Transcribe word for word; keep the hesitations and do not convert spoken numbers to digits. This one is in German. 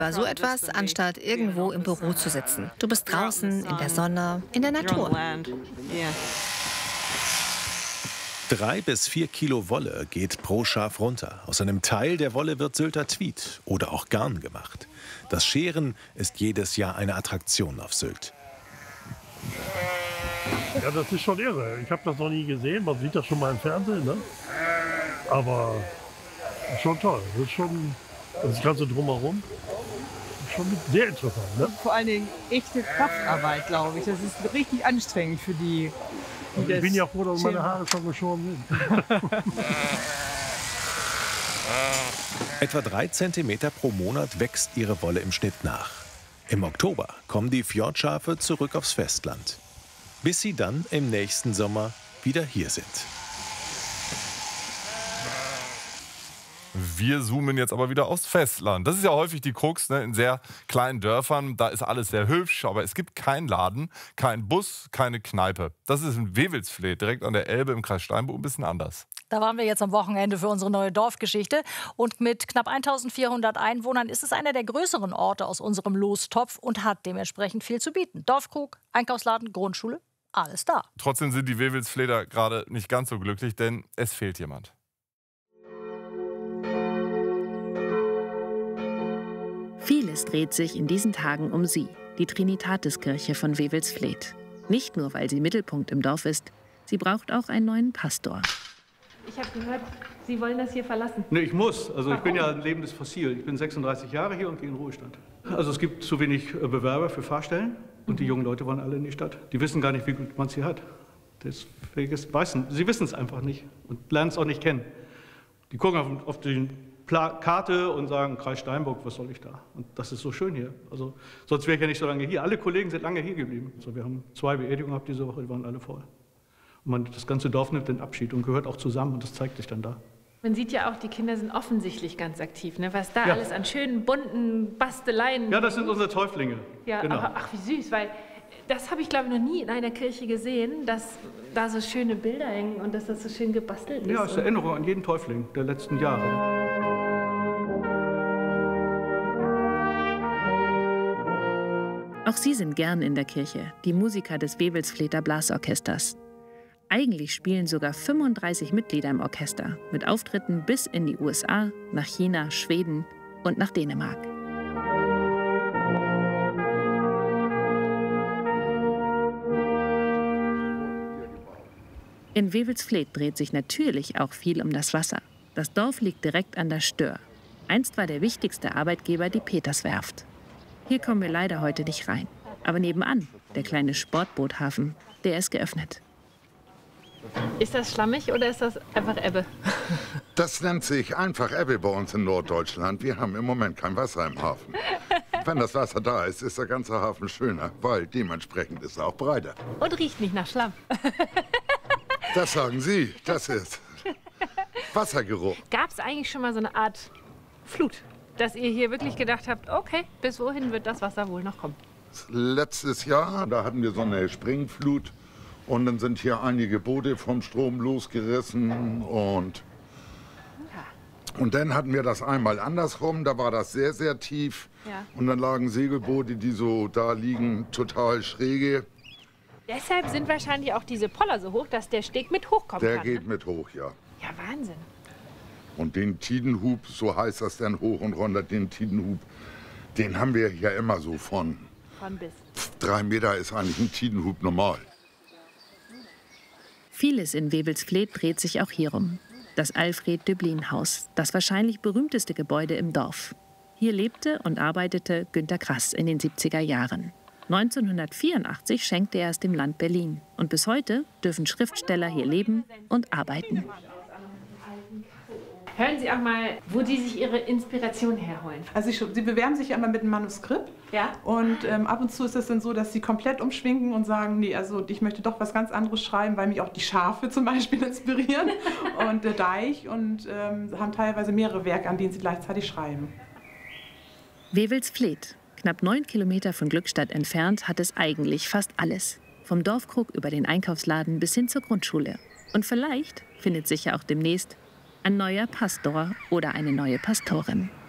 War so etwas, anstatt irgendwo im Büro zu sitzen. Du bist draußen, in der Sonne, in der Natur. Drei bis vier Kilo Wolle geht pro Schaf runter. Aus einem Teil der Wolle wird Sylter Tweed oder auch Garn gemacht. Das Scheren ist jedes Jahr eine Attraktion auf Sylt. Ja, das ist schon irre. Ich habe das noch nie gesehen. Man sieht das schon mal im Fernsehen, ne? Aber schon toll. Das ist schon das Ganze drumherum. Schon sehr interessant, ne? Vor allen Dingen echte Kraftarbeit, glaube ich. Das ist richtig anstrengend für die. Also ich bin ja froh, dass meine Haare schon geschoren sind. Etwa drei Zentimeter pro Monat wächst ihre Wolle im Schnitt nach. Im Oktober kommen die Fjordschafe zurück aufs Festland, bis sie dann im nächsten Sommer wieder hier sind. Wir zoomen jetzt aber wieder aufs Festland. Das ist ja häufig die Krux, ne? In sehr kleinen Dörfern. Da ist alles sehr hübsch, aber es gibt keinen Laden, keinen Bus, keine Kneipe. Das ist in Wewelsfleth, direkt an der Elbe im Kreis Steinburg, ein bisschen anders. Da waren wir jetzt am Wochenende für unsere neue Dorfgeschichte. Und mit knapp eintausendvierhundert Einwohnern ist es einer der größeren Orte aus unserem Lostopf und hat dementsprechend viel zu bieten. Dorfkrug, Einkaufsladen, Grundschule, alles da. Trotzdem sind die Wewelsflether gerade nicht ganz so glücklich, denn es fehlt jemand. Vieles dreht sich in diesen Tagen um sie, die Trinitatiskirche von Wewelsfleth. Nicht nur, weil sie Mittelpunkt im Dorf ist, sie braucht auch einen neuen Pastor. Ich habe gehört, Sie wollen das hier verlassen. Nee, ich muss. Also Warum? Ich bin ja ein lebendes Fossil. Ich bin sechsunddreißig Jahre hier und gehe in den Ruhestand. Also es gibt zu wenig Bewerber für Fahrstellen und die jungen Leute wollen alle in die Stadt. Die wissen gar nicht, wie gut man es hier hat. Deswegen weißen, sie wissen es einfach nicht und lernen es auch nicht kennen. Die gucken auf, auf die Karte und sagen, Kreis Steinburg, was soll ich da? Und das ist so schön hier. Also sonst wäre ich ja nicht so lange hier. Alle Kollegen sind lange hier geblieben. Also wir haben zwei Beerdigungen gehabt diese Woche, die waren alle voll. Und man, das ganze Dorf nimmt den Abschied und gehört auch zusammen und das zeigt sich dann da. Man sieht ja auch, die Kinder sind offensichtlich ganz aktiv, ne? Was da Ja. alles an schönen, bunten Basteleien... Ja, das sind unsere Täuflinge. Ja, genau. aber, ach, wie süß, weil das habe ich, glaube ich, noch nie in einer Kirche gesehen, dass da so schöne Bilder hängen und dass das so schön gebastelt ist. Ja, es ist Erinnerung an jeden Täufling der letzten Jahre. Auch sie sind gern in der Kirche, die Musiker des Wewelsflether Blasorchesters. Eigentlich spielen sogar fünfunddreißig Mitglieder im Orchester, mit Auftritten bis in die U S A, nach China, Schweden und nach Dänemark. In Wewelsfleth dreht sich natürlich auch viel um das Wasser. Das Dorf liegt direkt an der Stör. Einst war der wichtigste Arbeitgeber die Peterswerft. Hier kommen wir leider heute nicht rein. Aber nebenan, der kleine Sportboothafen, der ist geöffnet. Ist das schlammig oder ist das einfach Ebbe? Das nennt sich einfach Ebbe bei uns in Norddeutschland. Wir haben im Moment kein Wasser im Hafen. Wenn das Wasser da ist, ist der ganze Hafen schöner, weil dementsprechend ist er auch breiter. Und riecht nicht nach Schlamm. Das sagen Sie, das ist Wassergeruch. Gab es eigentlich schon mal so eine Art Flut, dass ihr hier wirklich gedacht habt, okay, bis wohin wird das Wasser wohl noch kommen? Letztes Jahr, da hatten wir so eine Springflut und dann sind hier einige Boote vom Strom losgerissen und, und dann hatten wir das einmal andersrum, da war das sehr, sehr tief Ja. und dann lagen Segelboote, die so da liegen, total schräge. Deshalb sind wahrscheinlich auch diese Poller so hoch, dass der Steg mit hochkommen Der kann. geht Ne? mit hoch, ja. Ja, Wahnsinn. Und den Tidenhub, so heißt das dann hoch und runter, den Tidenhub, den haben wir ja immer so von. Von bis. Drei Meter ist eigentlich ein Tidenhub normal. Vieles in Wewelsfleth dreht sich auch hierum. Das Alfred-Döblin-Haus, das wahrscheinlich berühmteste Gebäude im Dorf. Hier lebte und arbeitete Günter Grass in den siebziger Jahren. neunzehnhundertvierundachtzig schenkte er es dem Land Berlin. Und bis heute dürfen Schriftsteller hier leben und arbeiten. Hören Sie auch mal, wo die sich ihre Inspiration herholen. Also ich, sie bewerben sich ja immer mit einem Manuskript. Ja. Und ähm, ab und zu ist es dann so, dass sie komplett umschwenken und sagen, nee, also ich möchte doch was ganz anderes schreiben, weil mich auch die Schafe zum Beispiel inspirieren und der Deich und ähm, haben teilweise mehrere Werke, an denen sie gleichzeitig schreiben. Wewelsfleth, knapp neun Kilometer von Glückstadt entfernt, hat es eigentlich fast alles. Vom Dorfkrug über den Einkaufsladen bis hin zur Grundschule. Und vielleicht findet sich ja auch demnächst ein neuer Pastor oder eine neue Pastorin.